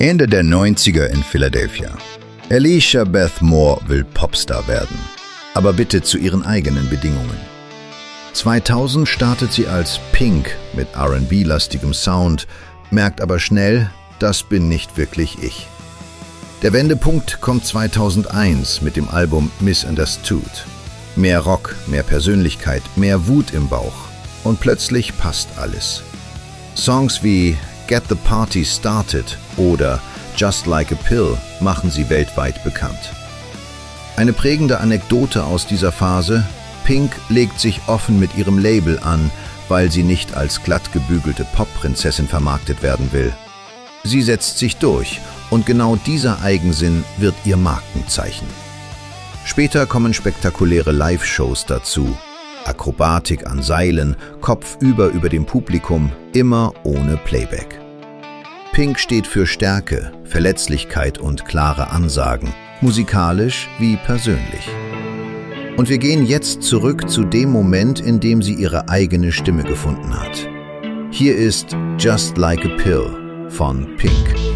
Ende der 90er in Philadelphia. Alicia Beth Moore will Popstar werden, aber bitte zu ihren eigenen Bedingungen. 2000 startet sie als Pink mit R&B-lastigem Sound, merkt aber schnell, das bin nicht wirklich ich. Der Wendepunkt kommt 2001 mit dem Album Misunderstood. Mehr Rock, mehr Persönlichkeit, mehr Wut im Bauch. Und plötzlich passt alles. Songs wie Get the Party Started oder Just Like a Pill machen sie weltweit bekannt. Eine prägende Anekdote aus dieser Phase: Pink legt sich offen mit ihrem Label an, weil sie nicht als glatt gebügelte Popprinzessin vermarktet werden will. Sie setzt sich durch und genau dieser Eigensinn wird ihr Markenzeichen. Später kommen spektakuläre Live-Shows dazu. Akrobatik an Seilen, kopfüber über dem Publikum, immer ohne Playback. Pink steht für Stärke, Verletzlichkeit und klare Ansagen, musikalisch wie persönlich. Und wir gehen jetzt zurück zu dem Moment, in dem sie ihre eigene Stimme gefunden hat. Hier ist Just Like a Pill von Pink.